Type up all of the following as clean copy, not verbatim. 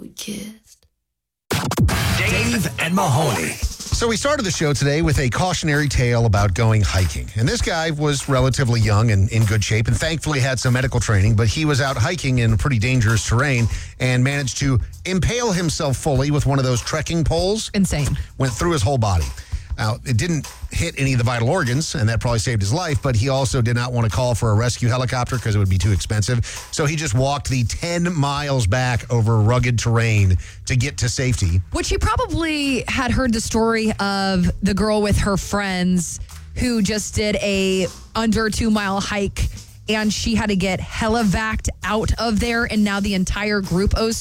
we kissed. Dave and Mahoney. So we started the show today with a cautionary tale about going hiking. And this guy was relatively young and in good shape and thankfully had some medical training, but he was out hiking in pretty dangerous terrain and managed to impale himself fully with one of those trekking poles. Insane. Went through his whole body. Now, it didn't hit any of the vital organs, and that probably saved his life, but he also did not want to call for a rescue helicopter because it would be too expensive. So he just walked the 10 miles back over rugged terrain to get to safety. Which he probably had heard the story of the girl with her friends who just did a under 2 mile hike, and she had to get helivac'd out of there, and now the entire group owes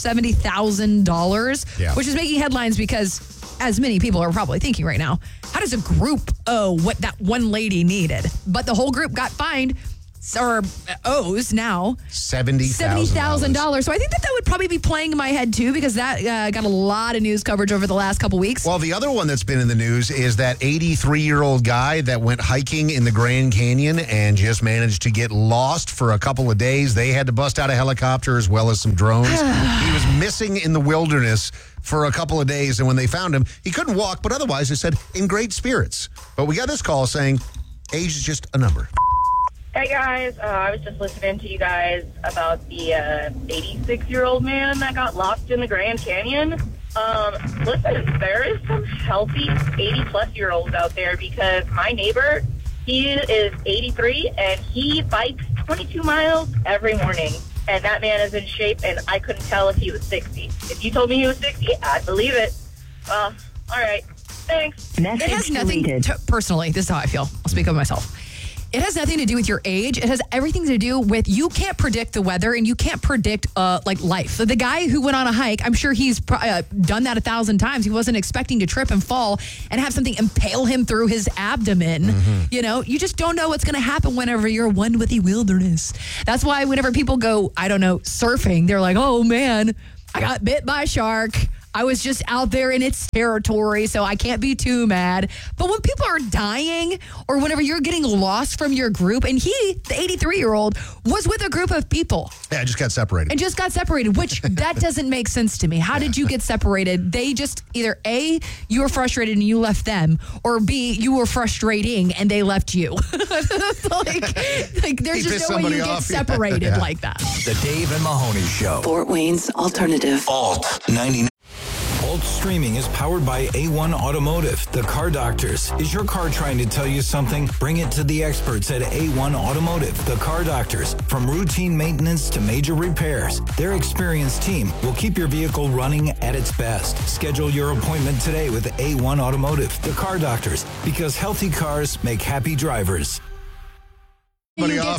$70,000, which is making headlines because, as many people are probably thinking right now, how does a group owe what that one lady needed? But the whole group got fined, or owes now $70,000. So I think that would probably be playing in my head too, because that got a lot of news coverage over the last couple weeks. Well, the other one that's been in the news is that 83-year-old guy that went hiking in the Grand Canyon and just managed to get lost for a couple of days. They had to bust out a helicopter as well as some drones. He was missing in the wilderness for a couple of days, and when they found him, he couldn't walk, but otherwise, they said, in great spirits. But we got this call saying age is just a number. Hey guys, I was just listening to you guys about the 86-year-old man that got lost in the Grand Canyon. Listen, there is some healthy 80-plus-year-olds out there, because my neighbor, he is 83 and he bikes 22 miles every morning. And that man is in shape, and I couldn't tell if he was 60. If you told me he was 60, I'd believe it. All right. Thanks. It has nothing to, personally, this is how I feel. I'll speak of myself. It has nothing to do with your age. It has everything to do with, you can't predict the weather, and you can't predict life. So the guy who went on a hike, I'm sure he's done that 1,000 times. He wasn't expecting to trip and fall and have something impale him through his abdomen. Mm-hmm. You know, you just don't know what's going to happen whenever you're one with the wilderness. That's why whenever people go, I don't know, surfing, they're like, oh man, I got bit by a shark. I was just out there in its territory, so I can't be too mad. But when people are dying, or whenever you're getting lost from your group, and he, the 83-year-old, was with a group of people. Yeah, just got separated. And just got separated, which that doesn't make sense to me. How did you get separated? They just either A, you were frustrated and you left them, or B, you were frustrating and they left you. like there's just no way you get separated like that. The Dave and Mahoney Show. Fort Wayne's alternative. Alt 99. Alt Streaming is powered by A1 Automotive, the car doctors. Is your car trying to tell you something? Bring it to the experts at A1 Automotive, the car doctors. From routine maintenance to major repairs, their experienced team will keep your vehicle running at its best. Schedule your appointment today with A1 Automotive, the car doctors, because healthy cars make happy drivers.